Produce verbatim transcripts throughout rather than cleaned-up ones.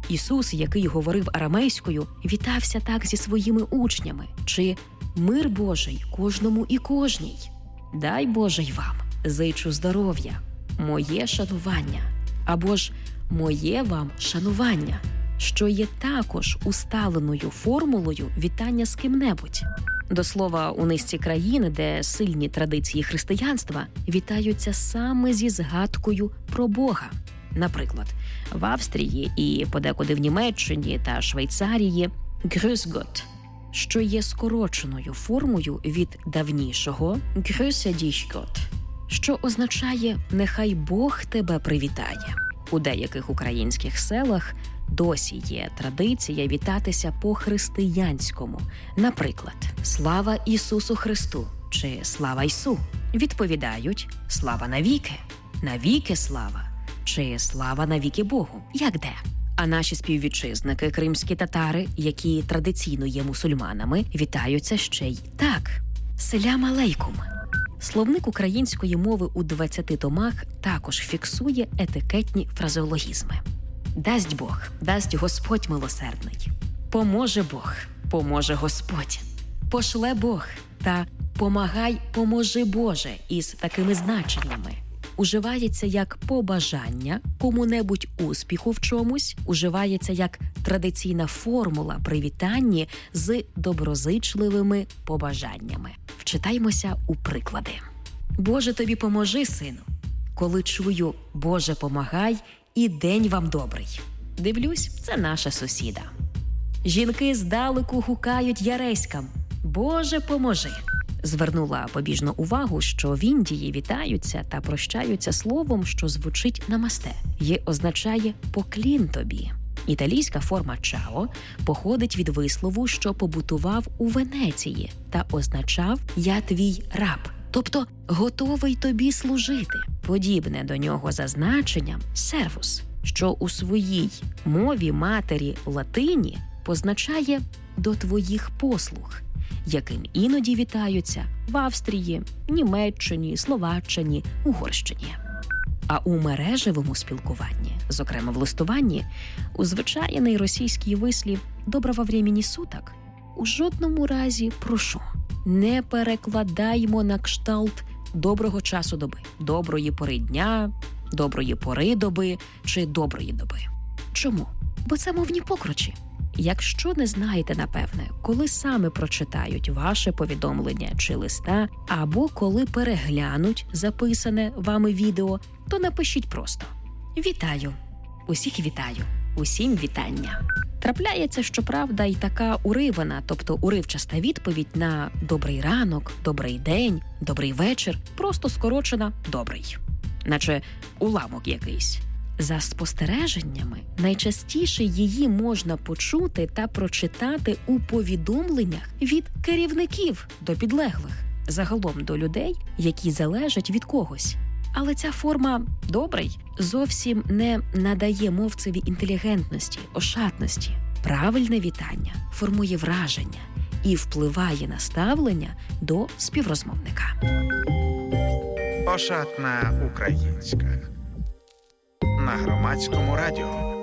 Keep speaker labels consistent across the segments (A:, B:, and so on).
A: Ісус, який говорив арамейською, вітався так зі своїми учнями. Чи «Мир Божий кожному і кожній». «Дай Боже й вам, зичу здоров'я, моє шанування». Або ж «Моє вам шанування», що є також усталеною формулою вітання з ким-небудь. До слова, у низці країн, де сильні традиції християнства, вітаються саме зі згадкою про Бога. Наприклад, в Австрії і подекуди в Німеччині та Швейцарії «Grüß Gott», що є скороченою формою від давнішого «Grüße dich Gott», що означає «нехай Бог тебе привітає». У деяких українських селах досі є традиція вітатися по-християнському. Наприклад, «Слава Ісусу Христу» чи «Слава Ісу». Відповідають «Слава навіки», «Навіки слава» чи «Слава навіки Богу», як де. А наші співвітчизники, кримські татари, які традиційно є мусульманами, вітаються ще й так «Селям алейкум». Словник української мови у двадцяти томах також фіксує етикетні фразеологізми. «Дасть Бог, дасть Господь милосердний», «Поможе Бог, поможе Господь», «Пошле Бог» та «Помагай, поможи Боже» із такими значеннями. Уживається як побажання кому-небудь успіху в чомусь, уживається як традиційна формула при вітанні з доброзичливими побажаннями. Вчитаймося у приклади. «Боже тобі поможи, сину. Коли чую «Боже помагай» і день вам добрий». Дивлюсь, це наша сусіда. «Жінки здалеку гукають яреськам. Боже поможи». Звернула побіжну увагу, що в Індії вітаються та прощаються словом, що звучить намасте, і означає «поклін тобі». Італійська форма «чао» походить від вислову, що побутував у Венеції та означав «я твій раб», тобто «готовий тобі служити». Подібне до нього за значенням «сервус», що у своїй мові матері латині позначає «до твоїх послуг», яким іноді вітаються в Австрії, Німеччині, Словаччині, Угорщині. А у мережевому спілкуванні, зокрема в листуванні, узвичайний російський вислів «доброго времени суток» у жодному разі прошу. Не перекладаймо на кшталт «доброго часу доби», «доброї пори дня», «доброї пори доби» чи «доброї доби». Чому? Бо це мовні покручі. Якщо не знаєте, напевне, коли саме прочитають ваше повідомлення чи листа, або коли переглянуть записане вами відео, то напишіть просто «Вітаю! Усіх вітаю! Усім вітання!». Трапляється, щоправда, і така уривана, тобто уривчаста відповідь на «добрий ранок», «добрий день», «добрий вечір», просто скорочена «добрий». Наче уламок якийсь. За спостереженнями, найчастіше її можна почути та прочитати у повідомленнях від керівників до підлеглих, загалом до людей, які залежать від когось. Але ця форма «добрий» зовсім не надає мовцеві інтелігентності, ошатності. Правильне вітання формує враження і впливає на ставлення до співрозмовника.
B: Ошатна українська. На Громадському радіо.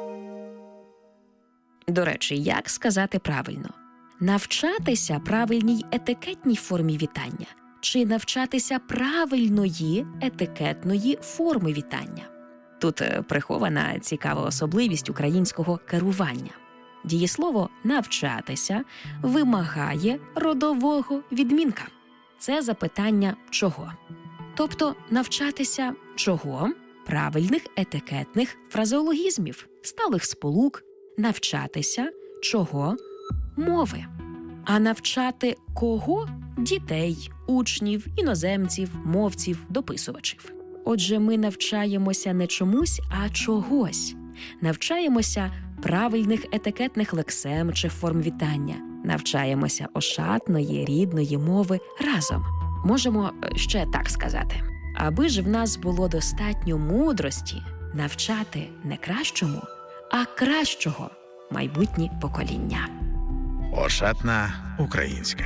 A: До речі, як сказати правильно? Навчатися правильній етикетній формі вітання чи навчатися правильної етикетної форми вітання? Тут прихована цікава особливість українського керування. Дієслово «навчатися» вимагає родового відмінка. Це запитання «чого?». Тобто навчатися чого? Правильних етикетних фразеологізмів, сталих сполук, навчатися чого? Мови. А навчати кого? Дітей, учнів, іноземців, мовців, дописувачів. Отже, ми навчаємося не чомусь, а чогось. Навчаємося правильних етикетних лексем чи форм вітання. Навчаємося ошатної, рідної мови разом. Можемо ще так сказати. Аби ж в нас було достатньо мудрості навчати не кращому, а кращого майбутні покоління.
B: Ошатна українська.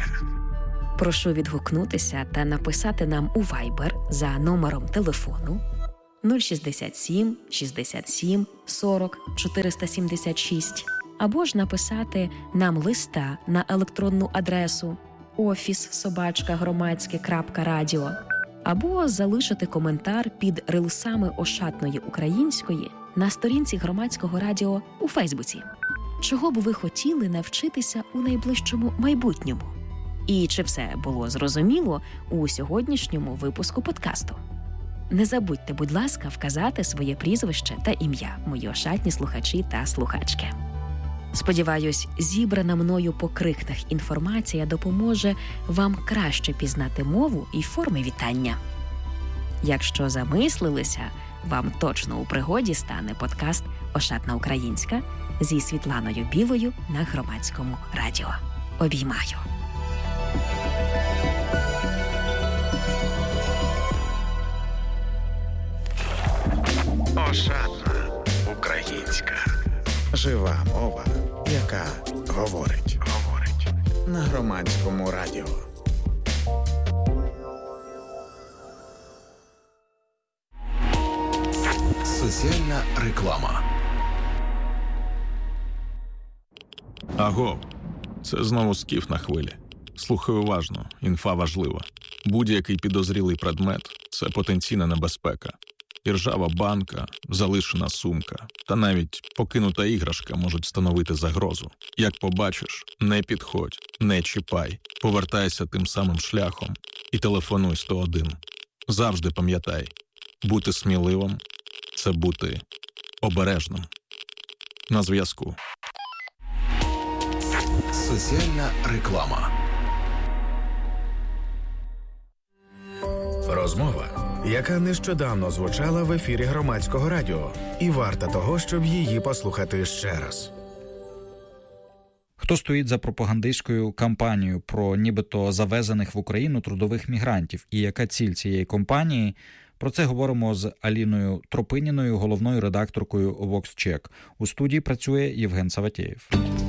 A: Прошу відгукнутися та написати нам у Viber за номером телефону нуль шістдесят сім шістдесят сім сорок чотириста сімдесят шість або ж написати нам листа на електронну адресу офіс собачка громадське крапка радіо, або залишити коментар під рилсами Ошатної Української на сторінці Громадського радіо у Фейсбуці. Чого б ви хотіли навчитися у найближчому майбутньому? І чи все було зрозуміло у сьогоднішньому випуску подкасту? Не забудьте, будь ласка, вказати своє прізвище та ім'я, мої ошатні слухачі та слухачки. Сподіваюсь, зібрана мною по крихтах інформація допоможе вам краще пізнати мову і форми вітання. Якщо замислилися, вам точно у пригоді стане подкаст «Ошатна Українська» зі Світланою Білою на Громадському радіо. Обіймаю!
B: Ошатна Українська. Жива мова, яка говорить. Говорить. На Громадському радіо.
C: Соціальна реклама.
D: Аго, це знову скіф на хвилі. Слухай уважно, інфа важлива. Будь-який підозрілий предмет – це потенційна небезпека. І ржава банка, залишена сумка та навіть покинута іграшка можуть становити загрозу. Як побачиш, не підходь, не чіпай, повертайся тим самим шляхом і телефонуй сто один. Завжди пам'ятай, бути сміливим – це бути обережним. На зв'язку.
C: Соціальна реклама.
B: Розмова, яка нещодавно звучала в ефірі Громадського радіо, і варта того, щоб її послухати ще раз.
E: Хто стоїть за пропагандистською кампанією про нібито завезених в Україну трудових мігрантів і яка ціль цієї кампанії? Про це говоримо з Аліною Тропиніною, головною редакторкою VoxCheck. У студії працює Євген Саватєєв.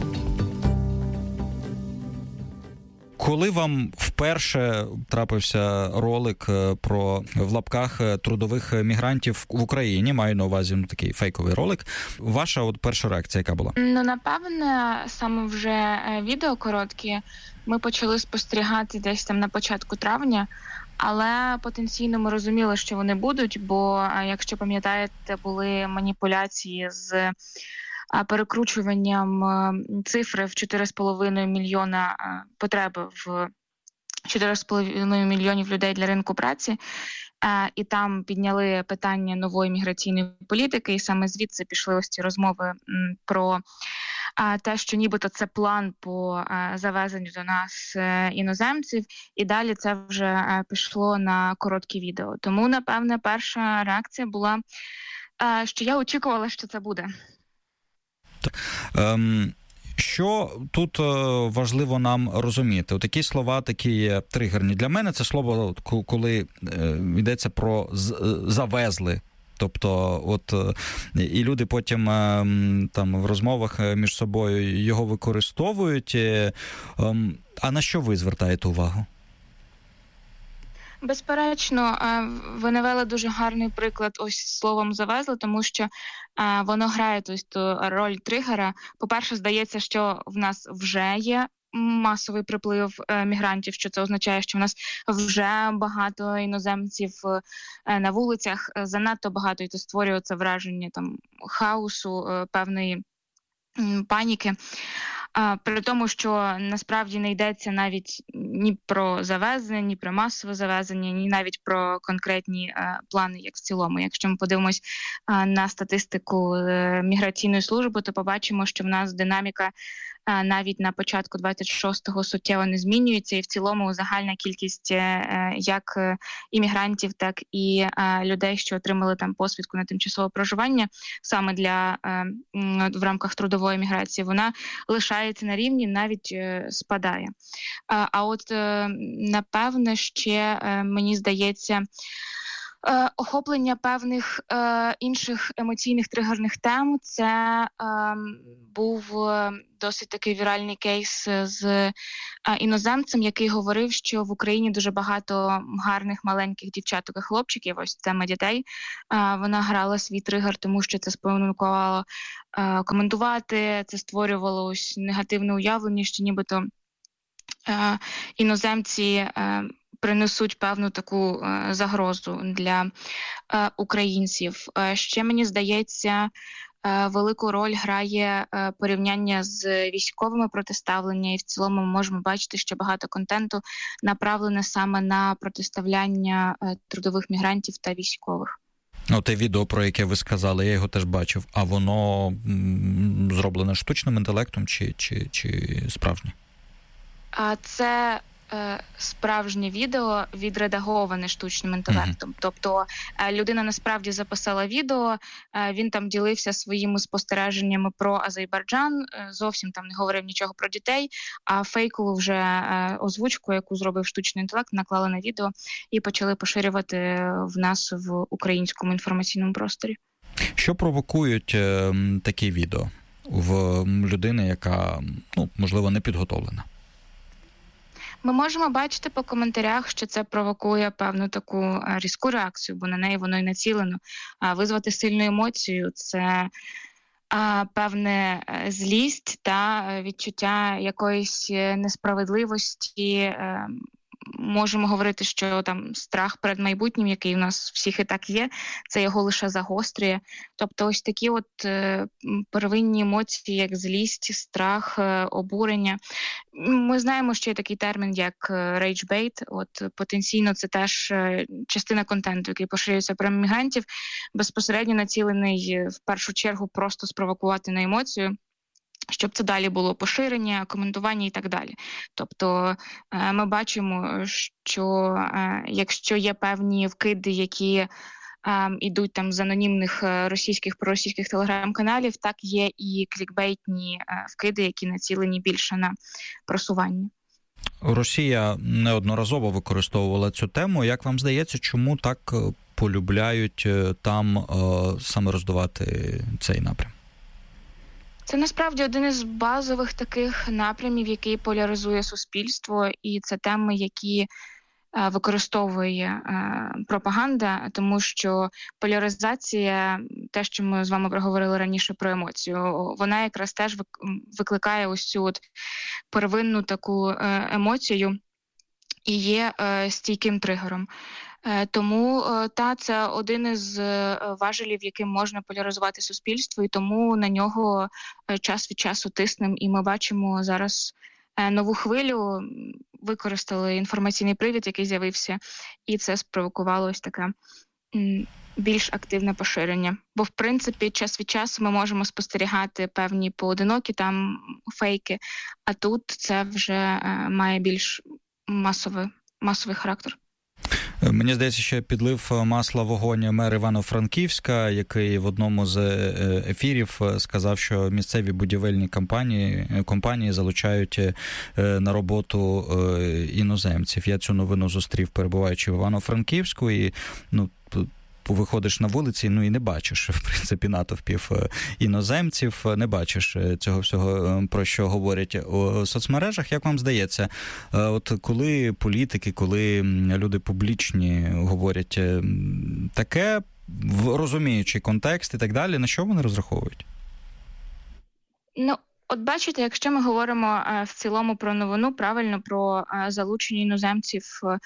E: Коли вам вперше трапився ролик про, в лапках, трудових мігрантів в Україні, маю на увазі ну, такий фейковий ролик, ваша от перша реакція яка була?
F: Ну, напевне, саме вже відео короткі ми почали спостерігати десь там на початку травня, але потенційно ми розуміли, що вони будуть, бо, якщо пам'ятаєте, були маніпуляції з перекручуванням цифри в чотири з половиною мільйона потреби в чотири з половиною мільйонів людей для ринку праці, і там підняли питання нової міграційної політики, і саме звідси пішли ось ці розмови про те, що нібито це план по завезенню до нас іноземців, і далі це вже пішло на короткі відео. Тому, напевне, перша реакція була, що я очікувала, що це буде.
E: Ем, що тут важливо нам розуміти? Такі слова, такі тригерні. Для мене це слово, коли йдеться про «завезли». Тобто, от, і люди потім там в розмовах між собою його використовують. А на що ви звертаєте увагу?
F: Безперечно, ви навели дуже гарний приклад ось з словом «завезли», тому що воно грає ось ту роль тригера. По-перше, здається, що в нас вже є масовий приплив мігрантів, що це означає, що в нас вже багато іноземців на вулицях, занадто багато, і це створює це враження там хаосу, певної паніки. При тому, що насправді не йдеться навіть ні про завезення, ні про масове завезення, ні навіть про конкретні е, плани, як в цілому. Якщо ми подивимось е, на статистику е, міграційної служби, то побачимо, що в нас динаміка е, навіть на початку двадцять шостого суттєво не змінюється, і в цілому загальна кількість е, як е, іммігрантів, так і е, людей, що отримали там посвідку на тимчасове проживання саме для е, в рамках трудової міграції, вона лишає на рівні, навіть е, спадає. А, а от, е, напевне, ще, е, мені здається, Е, охоплення певних е, інших емоційних тригерних тем. Це е, був е, досить такий віральний кейс з е, іноземцем, який говорив, що в Україні дуже багато гарних маленьких дівчаток і хлопчиків, ось тема дітей. Е, вона грала свій тригер, тому що це спонукувало е, коментувати, це створювало ось негативне уявлення, що нібито е, іноземці е, принесуть певну таку е, загрозу для е, українців. Е, ще, мені здається, е, велику роль грає е, порівняння з військовими протиставлення, і в цілому ми можемо бачити, що багато контенту направлене саме на протиставляння е, трудових мігрантів та військових.
E: Ну, те відео, про яке ви сказали, я його теж бачив, а воно м, зроблене штучним інтелектом чи, чи, чи справжнє?
F: А це е, справжнє відео, відредаговане штучним інтелектом. Mm-hmm. Тобто е, людина насправді записала відео, е, він там ділився своїми спостереженнями про Азербайджан, е, зовсім там не говорив нічого про дітей, а фейкову вже е, озвучку, яку зробив штучний інтелект, наклали на відео і почали поширювати в нас в українському інформаційному просторі.
E: Що провокують е, такі відео в людини, яка, ну, можливо, не підготовлена?
F: Ми можемо бачити по коментарях, що це провокує певну таку різку реакцію, бо на неї воно і націлено. Визвати сильну емоцію – це певна злість та відчуття якоїсь несправедливості. Можемо говорити, що там страх перед майбутнім, який у нас всіх і так є, це його лише загострює. Тобто ось такі от е, первинні емоції, як злість, страх, е, обурення. Ми знаємо, що є такий термін, як rage bait. От потенційно це теж е, частина контенту, який поширюється про мігрантів, безпосередньо націлений в першу чергу просто спровокувати на емоцію, щоб це далі було поширення, коментування і так далі. Тобто ми бачимо, що якщо є певні вкиди, які ідуть там з анонімних російських, проросійських телеграм-каналів, так є і клікбейтні вкиди, які націлені більше на просування.
E: Росія неодноразово використовувала цю тему. Як вам здається, чому так полюбляють там саме роздувати цей напрям?
F: Це насправді один із базових таких напрямів, який поляризує суспільство, і це теми, які е, використовує е, пропаганда, тому що поляризація, те, що ми з вами проговорили раніше про емоцію, вона якраз теж викликає ось цю от первинну таку е, емоцію і є е, стійким тригером. Тому, та, це один із важелів, яким можна поляризувати суспільство, і тому на нього час від часу тиснемо. І ми бачимо зараз нову хвилю, використали інформаційний привід, який з'явився, і це спровокувало ось таке більш активне поширення. Бо, в принципі, час від часу ми можемо спостерігати певні поодинокі там фейки, а тут це вже має більш масовий, масовий характер.
E: Мені здається, що підлив масла в огонь мер Івано-Франківська, який в одному з ефірів сказав, що місцеві будівельні компанії, компанії залучають на роботу іноземців. Я цю новину зустрів, перебуваючи в Івано-Франківську, і ну, виходиш на вулиці, ну і не бачиш, в принципі, натовпів іноземців, не бачиш цього всього, про що говорять у соцмережах. Як вам здається, от коли політики, коли люди публічні говорять таке, розуміючи контекст і так далі, на що вони розраховують?
F: Ну, от бачите, якщо ми говоримо в цілому про новину, правильно, про залучення іноземців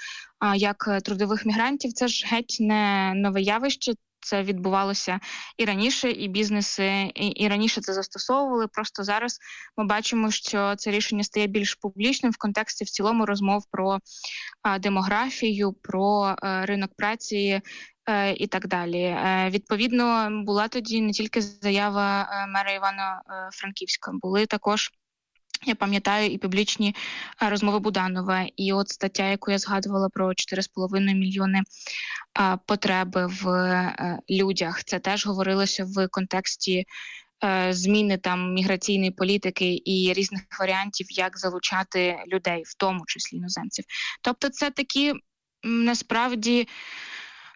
F: як трудових мігрантів, це ж геть не нове явище, це відбувалося і раніше, і бізнеси, і, і раніше це застосовували, просто зараз ми бачимо, що це рішення стає більш публічним в контексті в цілому розмов про демографію, про ринок праці, і так далі. Відповідно, була тоді не тільки заява мера Івано-Франківська, були також, я пам'ятаю, і публічні розмови Буданова. І от стаття, яку я згадувала про чотири з половиною мільйони потреби в людях, це теж говорилося в контексті зміни там міграційної політики і різних варіантів, як залучати людей, в тому числі іноземців. Тобто це такі, насправді,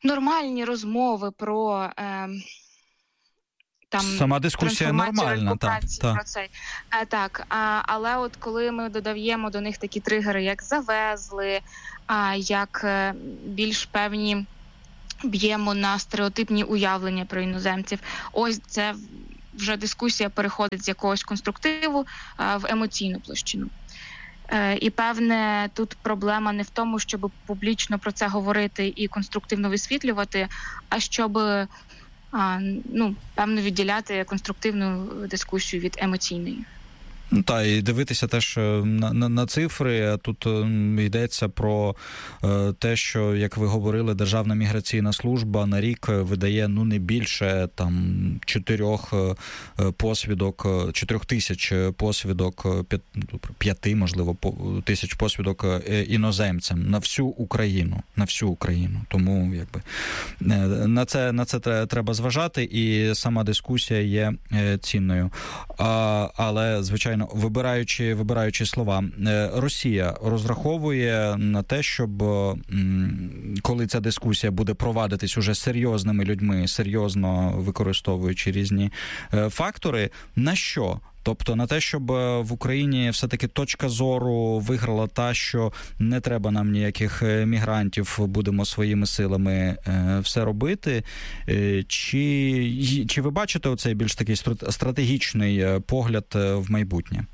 F: нормальні розмови про... Е, Там,
E: Сама дискусія нормальна, так.
F: Та. Про це. А, так, а, але от коли ми додаємо до них такі тригери, як завезли, а, як більш певні б'ємо на стереотипні уявлення про іноземців, ось це вже дискусія переходить з якогось конструктиву а, в емоційну площину. Е, і, певне, тут проблема не в тому, щоб публічно про це говорити і конструктивно висвітлювати, а щоб... А, ну, певно, відділяти конструктивну дискусію від емоційної.
E: Ну, та, і дивитися теж на, на, на цифри. Тут йдеться про е, те, що, як ви говорили, Державна міграційна служба на рік видає, ну, не більше там чотирьох посвідок, чотирьох тисяч посвідок, п'яти, можливо, тисяч посвідок іноземцям на всю Україну, на всю Україну. Тому, якби, на це, на це треба зважати, і сама дискусія є цінною. А, але, звичайно, Вибираючи, вибираючи слова, Росія розраховує на те, щоб коли ця дискусія буде провадитись уже серйозними людьми, серйозно використовуючи різні фактори, на що? Тобто на те, щоб в Україні все-таки точка зору виграла та, що не треба нам ніяких мігрантів, будемо своїми силами все робити. Чи, чи ви бачите оцей більш такий стратегічний погляд в майбутнє?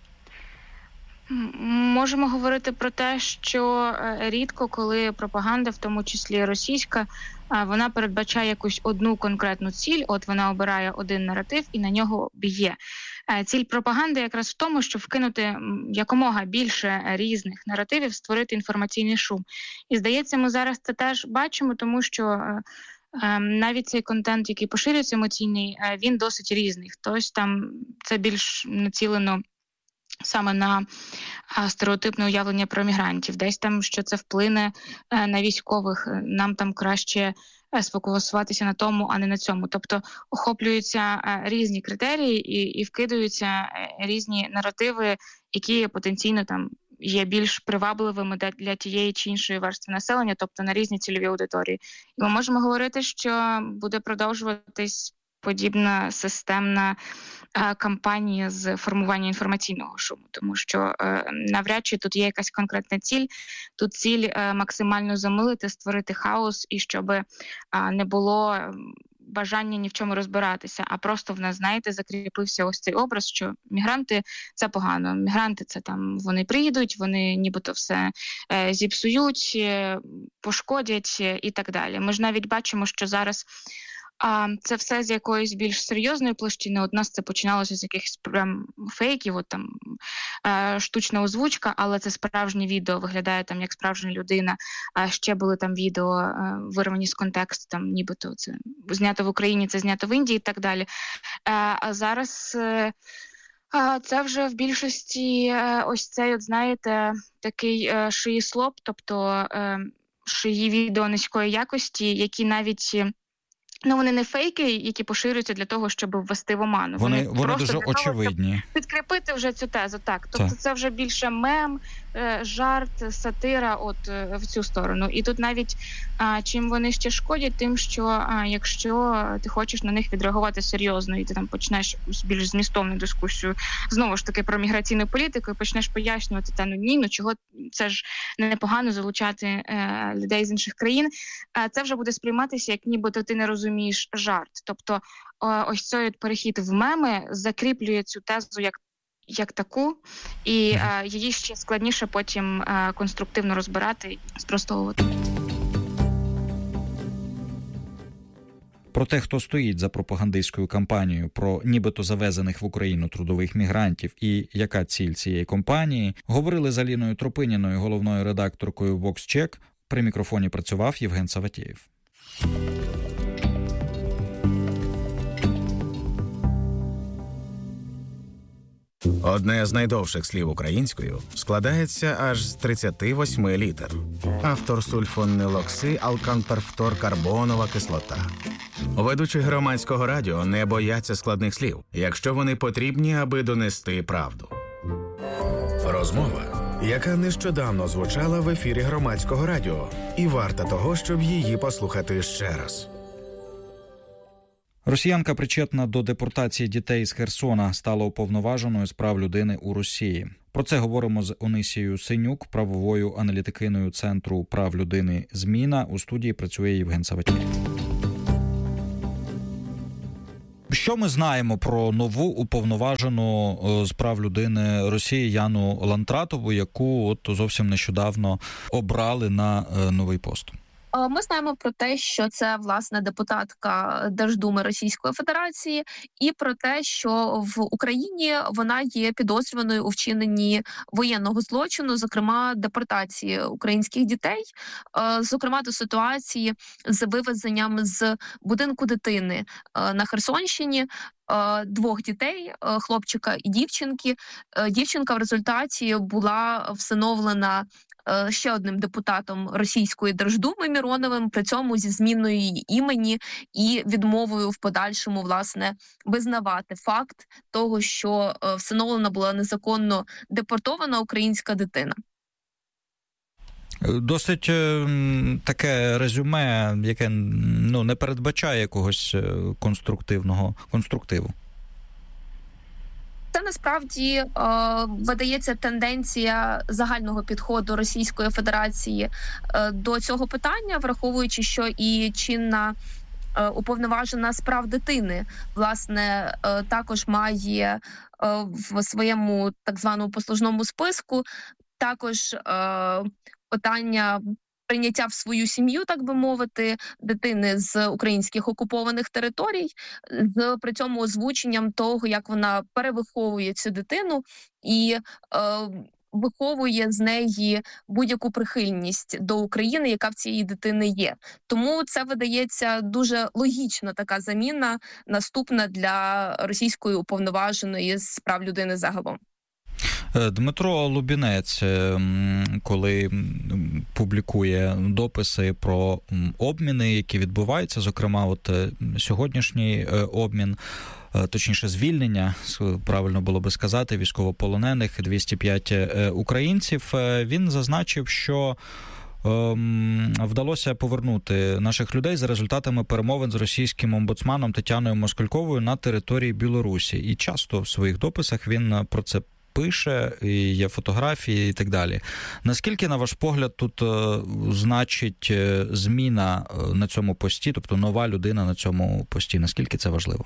F: Можемо говорити про те, що рідко, коли пропаганда, в тому числі російська, вона передбачає якусь одну конкретну ціль, от вона обирає один наратив і на нього б'є. Ціль пропаганди якраз в тому, щоб вкинути якомога більше різних наративів, створити інформаційний шум. І, здається, ми зараз це теж бачимо, тому що навіть цей контент, який поширюється емоційний, він досить різний. Хтось там, це більш націлено саме на стереотипне уявлення про мігрантів, десь там, що це вплине на військових, нам там краще сфокусуватися на тому, а не на цьому. Тобто охоплюються різні критерії і, і вкидаються різні наративи, які потенційно там є більш привабливими для тієї чи іншої верстви населення, тобто на різні цільові аудиторії. І ми можемо говорити, що буде продовжуватись подібна системна а, кампанія з формування інформаційного шуму, тому що а, навряд чи тут є якась конкретна ціль. Тут ціль а, максимально замилити, створити хаос, і щоб а, не було бажання ні в чому розбиратися, а просто в нас, знаєте, закріпився ось цей образ, що мігранти – це погано. Мігранти – це там, вони приїдуть, вони нібито все е, зіпсують, е, пошкодять е, і так далі. Ми ж навіть бачимо, що зараз А це все з якоїсь більш серйозної площини. От нас це починалося з якихось прям фейків, от там е, штучна озвучка, але це справжнє відео, виглядає там як справжня людина. А ще були там відео е, вирвані з контексту, там нібито це знято в Україні, це знято в Індії і так далі. Е, а зараз е, е, це вже в більшості е, ось цей, от знаєте, такий е, шиї-слоп, тобто е, шиї відео низької якості, які навіть... Ну, вони не фейки, які поширюються для того, щоб ввести в оману.
E: Вони, вони, вони дуже очевидні. Того,
F: підкріпити вже цю тезу, так. Тобто це, це вже більше мем, жарт, сатира от в цю сторону. І тут навіть а, чим вони ще шкодять, тим, що а, якщо ти хочеш на них відреагувати серйозно, і ти там почнеш більш змістовну дискусію, знову ж таки, про міграційну політику, і почнеш пояснювати, та ну ні, ну чого це ж непогано залучати е, людей з інших країн, а це вже буде сприйматися, як нібито ти не розумієш жарт. Тобто ось цей перехід в меми закріплює цю тезу як як таку, і е, її ще складніше потім е, конструктивно розбирати і спростовувати.
E: Про те, хто стоїть за пропагандистською кампанією про нібито завезених в Україну трудових мігрантів і яка ціль цієї кампанії, говорили з Аліною Тропиніною, головною редакторкою VoxCheck. При мікрофоні працював Євген Саватєєв.
B: Одне з найдовших слів українською складається аж з тридцяти восьми літер. Автор сульфонилокси алканперфторкарбонова кислота. Ведучі громадського радіо не бояться складних слів, якщо вони потрібні, аби донести правду. Розмова, яка нещодавно звучала в ефірі Громадського радіо, і варта того, щоб її послухати ще раз.
E: Росіянка, причетна до депортації дітей з Херсона, стала уповноваженою з прав людини у Росії. Про це говоримо з Онисією Синюк, правовою аналітикиною Центру прав людини «Зміна». У студії працює Євген Саватєв. Що ми знаємо про нову уповноважену з прав людини Росії Яну Лантратову, яку от зовсім нещодавно обрали на новий пост?
G: Ми знаємо про те, що це, власне, депутатка Держдуми Російської Федерації, і про те, що в Україні вона є підозрюваною у вчиненні воєнного злочину, зокрема депортації українських дітей, зокрема до ситуації з вивезенням з будинку дитини на Херсонщині двох дітей, хлопчика і дівчинки. Дівчинка в результаті була всиновлена ще одним депутатом Російської Держдуми Міроновим, при цьому зі зміною її імені і відмовою в подальшому, власне, визнавати факт того, що всиновлена була незаконно депортована українська дитина.
E: Досить таке резюме, яке ну, не передбачає якогось конструктивного конструктиву.
G: Це насправді е, видається тенденція загального підходу Російської Федерації е, до цього питання, враховуючи, що і чинна е, уповноважена з прав дитини, власне, е, також має е, в своєму так званому послужному списку також е, питання прийняття в свою сім'ю, так би мовити, дитини з українських окупованих територій, з при цьому озвученням того, як вона перевиховує цю дитину і е, виховує з неї будь-яку прихильність до України, яка в цієї дитини є. Тому це видається дуже логічна така заміна, наступна для російської уповноваженої з прав людини загалом.
E: Дмитро Лубінець, коли публікує дописи про обміни, які відбуваються, зокрема, от сьогоднішній обмін, точніше звільнення, правильно було би сказати, військовополонених, двісті п'ять українців, він зазначив, що вдалося повернути наших людей за результатами перемовин з російським омбудсманом Тетяною Москальковою на території Білорусі. І часто в своїх дописах він про це пише, і є фотографії і так далі. Наскільки, на ваш погляд, тут е, значить зміна на цьому пості, тобто нова людина на цьому пості? Наскільки це важливо?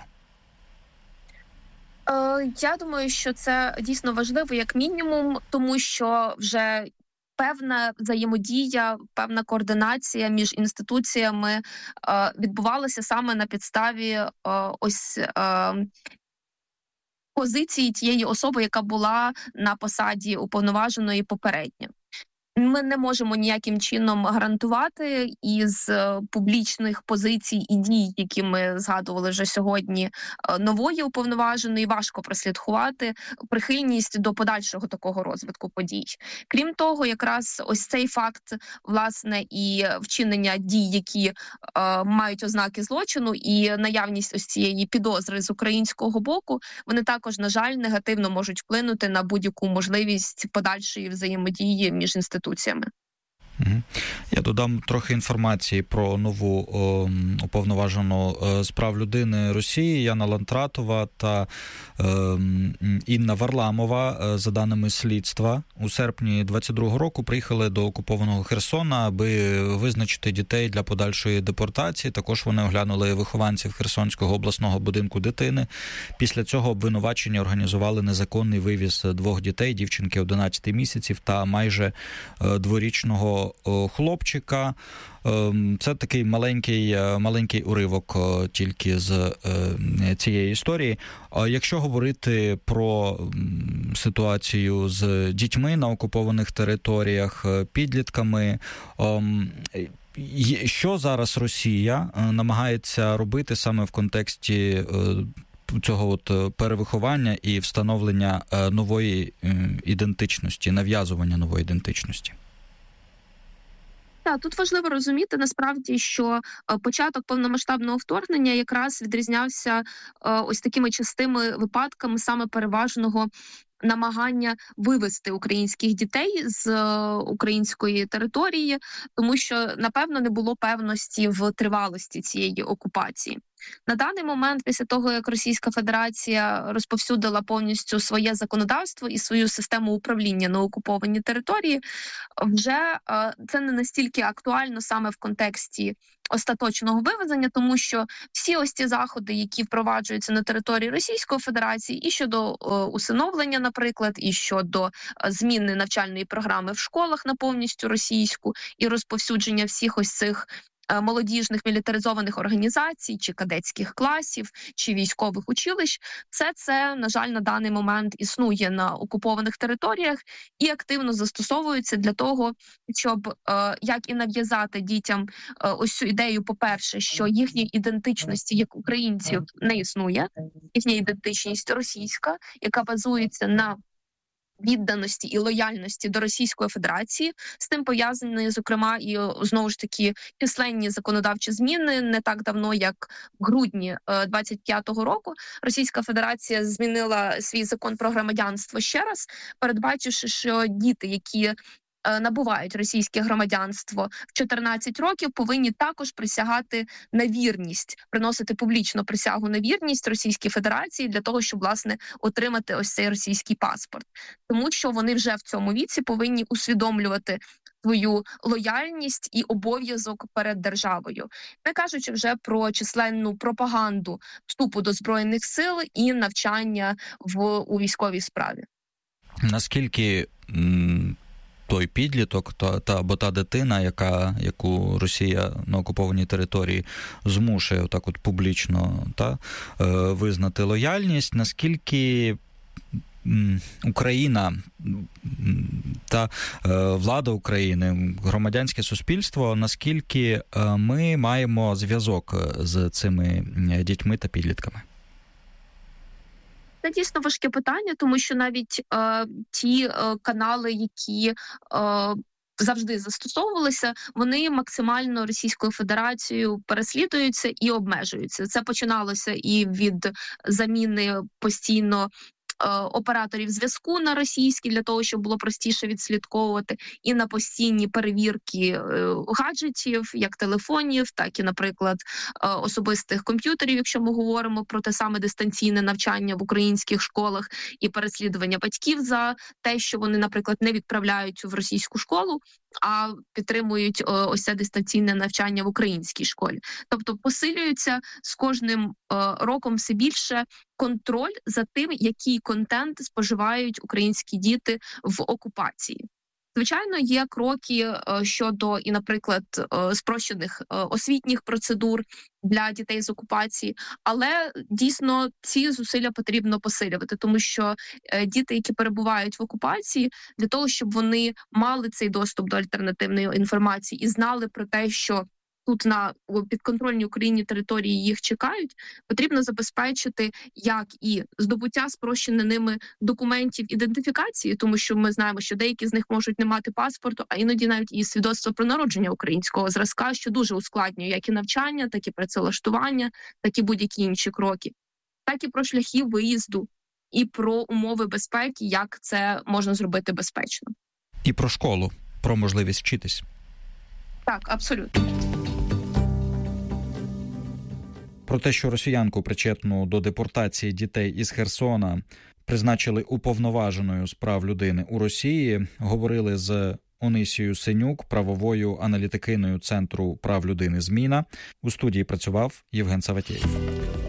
G: Е, я думаю, що це дійсно важливо як мінімум, тому що вже певна взаємодія, певна координація між інституціями е, відбувалася саме на підставі е, ось е, позиції тієї особи, яка була на посаді уповноваженої попередньо. Ми не можемо ніяким чином гарантувати із публічних позицій і дій, які ми згадували вже сьогодні, нової уповноваженої, важко прослідкувати прихильність до подальшого такого розвитку подій. Крім того, якраз ось цей факт, власне, і вчинення дій, які е, мають ознаки злочину, і наявність ось цієї підозри з українського боку, вони також, на жаль, негативно можуть вплинути на будь-яку можливість подальшої взаємодії між інституціями.
E: Я додам трохи інформації про нову о, уповноважену о, з прав людини Росії Яна Лантратова та о, Інна Варламова. За даними слідства, у серпні двадцять другого року приїхали до окупованого Херсона, аби визначити дітей для подальшої депортації. Також вони оглянули вихованців Херсонського обласного будинку дитини. Після цього обвинувачення організували незаконний вивіз двох дітей, дівчинки одинадцяти місяців та майже дворічного хлопчика. Це такий маленький, маленький уривок тільки з цієї історії. Якщо говорити про ситуацію з дітьми на окупованих територіях, підлітками, що зараз Росія намагається робити саме в контексті цього от перевиховання і встановлення нової ідентичності, нав'язування нової ідентичності?
G: Так, тут важливо розуміти насправді, що початок повномасштабного вторгнення якраз відрізнявся ось такими частими випадками саме переважного намагання вивести українських дітей з е, української території, тому що, напевно, не було певності в тривалості цієї окупації. На даний момент, після того, як Російська Федерація розповсюдила повністю своє законодавство і свою систему управління на окупованій території, вже е, це не настільки актуально саме в контексті остаточного вивезення, тому що всі ось ці заходи, які впроваджуються на території Російської Федерації, і щодо е, усиновлення, наприклад, і щодо е, зміни навчальної програми в школах на повністю російську, і розповсюдження всіх ось цих молодіжних мілітаризованих організацій, чи кадетських класів, чи військових училищ, все це, на жаль, на даний момент існує на окупованих територіях і активно застосовується для того, щоб е, як і нав'язати дітям е, ось цю ідею, по-перше, що їхньої ідентичності як українців не існує, їхня ідентичність російська, яка базується на відданості і лояльності до Російської Федерації. З тим пов'язані, зокрема, і знову ж таки численні законодавчі зміни. Не так давно, як в грудні двадцять п'ятого року, Російська Федерація змінила свій закон про громадянство ще раз, передбачивши, що діти, які набувають російське громадянство в чотирнадцять років, повинні також присягати на вірність, приносити публічно присягу на вірність Російській Федерації для того, щоб, власне, отримати ось цей російський паспорт. Тому що вони вже в цьому віці повинні усвідомлювати свою лояльність і обов'язок перед державою, не кажучи вже про численну пропаганду вступу до Збройних сил і навчання в у військовій справі.
E: Наскільки м- той підліток та, та або та дитина, яка, яку Росія на окупованій території змушує отак от публічно та, е, визнати лояльність, наскільки м, Україна та е, влада України, громадянське суспільство, наскільки е, ми маємо зв'язок з цими дітьми та підлітками?
G: Це дійсно важке питання, тому що навіть е, ті е, канали, які е, завжди застосовувалися, вони максимально Російською Федерацією переслідуються і обмежуються. Це починалося і від заміни постійно операторів зв'язку на російські, для того, щоб було простіше відслідковувати, і на постійні перевірки гаджетів, як телефонів, так і, наприклад, особистих комп'ютерів, якщо ми говоримо про те саме дистанційне навчання в українських школах, і переслідування батьків за те, що вони, наприклад, не відправляють в російську школу, а підтримують ось це дистанційне навчання в українській школі. Тобто посилюється з кожним роком все більше контроль за тим, який контент споживають українські діти в окупації. Звичайно, є кроки щодо, і, наприклад, спрощених освітніх процедур для дітей з окупації, але дійсно ці зусилля потрібно посилювати, тому що діти, які перебувають в окупації, для того, щоб вони мали цей доступ до альтернативної інформації і знали про те, що тут на підконтрольній Україні території їх чекають, потрібно забезпечити як і здобуття спрощеними ними документів ідентифікації, тому що ми знаємо, що деякі з них можуть не мати паспорту, а іноді навіть і свідоцтво про народження українського зразка, що дуже ускладнює як і навчання, так і працевлаштування, так і будь-які інші кроки, так і про шляхи виїзду, і про умови безпеки, як це можна зробити безпечно.
E: І про школу, про можливість вчитись.
G: Так, абсолютно.
E: Про те, що росіянку, причетну до депортації дітей із Херсона, призначили уповноваженою з прав людини у Росії, говорили з Онисією Синюк, правовою аналітикиною Центру прав людини «Зміна». У студії працював Євген Саватєєв.